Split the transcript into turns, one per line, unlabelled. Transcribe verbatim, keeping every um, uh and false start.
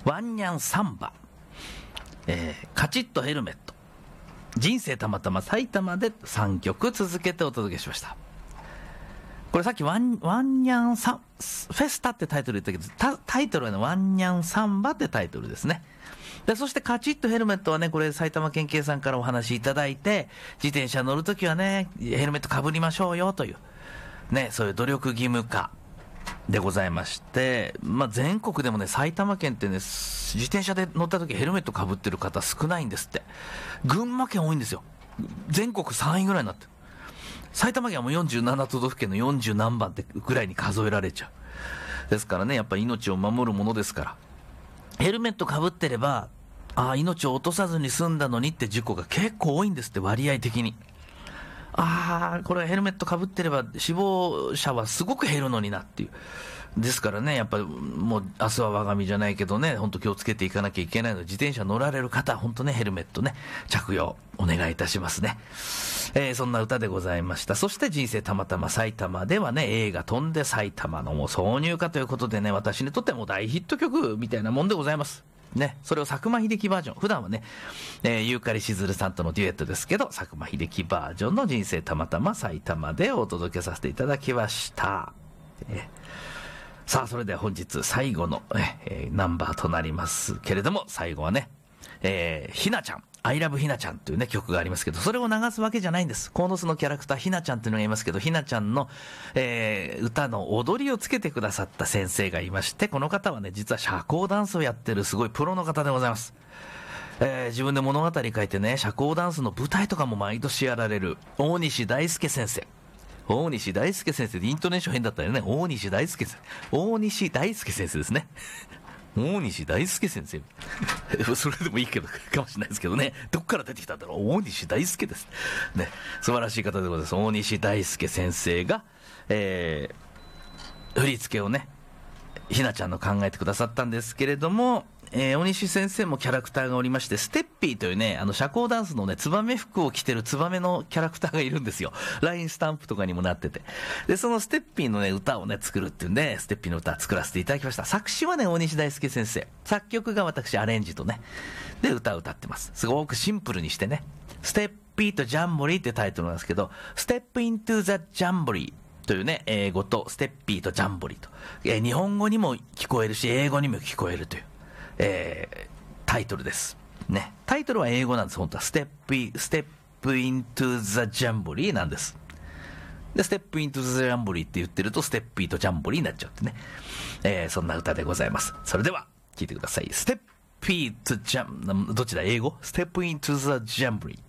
ワンニャンサンバ、えー、カチッとヘルメット、人生たまたま埼玉でさんきょく続けてお届けしました。これさっきワン、ワンニャンサン、フェスタってタイトル言ったけど、タ, タイトルはね、ワンニャンサンバってタイトルですね。で、そしてカチッとヘルメットはね、これ埼玉県警さんからお話いただいて、自転車乗るときはね、ヘルメットかぶりましょうよという、ね、そういう努力義務化でございまして、まあ、全国でもね、埼玉県ってね、自転車で乗ったときヘルメットかぶってる方少ないんですって。群馬県多いんですよ。全国さんいぐらいになってる。埼玉県はもうよんじゅうなな都道府県のよんじゅう何番ってぐらいに数えられちゃう。ですからね、やっぱり命を守るものですから、ヘルメットかぶってれば、ああ、命を落とさずに済んだのにって事故が結構多いんですって、割合的に。ああ、これヘルメットかぶってれば死亡者はすごく減るのになっていう。ですからね、やっぱりもう明日は我が身じゃないけどね、本当気をつけていかなきゃいけないので、自転車乗られる方、本当ね、ヘルメットね、着用お願いいたしますね。えー、そんな歌でございました。そして人生たまたま埼玉ではね、映画飛んで埼玉のもう挿入歌ということでね、私にとってはもう大ヒット曲みたいなもんでございます。ね、それを佐久間秀樹バージョン、普段はね、えー、ユーカリしずるさんとのデュエットですけど、佐久間秀樹バージョンの人生たまたま埼玉でお届けさせていただきました。えー、さあ、それでは本日最後の、えー、ナンバーとなりますけれども、最後はね、えー、ひなちゃん、I love ひなちゃんというね曲がありますけど、それを流すわけじゃないんです。鴻巣のキャラクターひなちゃんというのがいますけど、ひなちゃんの、えー、歌の踊りをつけてくださった先生がいまして、この方はね、実は社交ダンスをやってるすごいプロの方でございます。えー、自分で物語書いてね、社交ダンスの舞台とかも毎年やられる大西大輔先生。大西大輔先生でイントネーション変だったよね。大西大輔先生。大西大輔先生ですね。大西大輔先生それでもいいけどかもしれないですけどね、どっから出てきたんだろう。大西大輔ですね。素晴らしい方でございます。大西大輔先生が、えー、振り付けをね、ひなちゃんの考えてくださったんですけれども、えー、大西先生もキャラクターがおりまして、ステッピーというね、あの社交ダンスのね、ツバメ服を着てるツバメのキャラクターがいるんですよ。ラインスタンプとかにもなってて。で、そのステッピーのね、歌をね、作るっていうんで、ステッピーの歌作らせていただきました。作詞はね、大西大輔先生。作曲が私、アレンジとね。で、歌を歌ってます。すごくシンプルにしてね。ステッピーとジャンボリーってタイトルなんですけど、ステップイントゥザジャンボリーというね、英語とステッピーとジャンボリーと。えー、日本語にも聞こえるし、英語にも聞こえるという。えー、タイトルですね。タイトルは英語なんです。本当はステップイステップイントゥザジャンボリーなんです。で、ステップイントゥザジャンボリーって言ってるとステッピーとジャンボリーになっちゃってね、えー、そんな歌でございます。それでは聴いてください。ステッピーとジャンどっちだ英語ステップイントゥザジャンボリー。